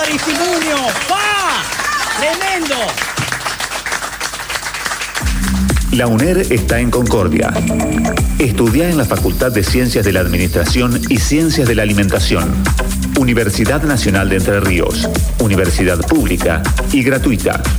testimonio! ¡Pa! ¡Tremendo! La UNER está en Concordia. Estudia en la Facultad de Ciencias de la Administración y Ciencias de la Alimentación. Universidad Nacional de Entre Ríos. Universidad pública y gratuita.